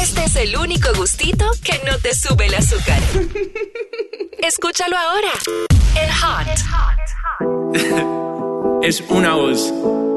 Este es el único gustito que no te sube el azúcar. Escúchalo ahora. El Hot. Es una voz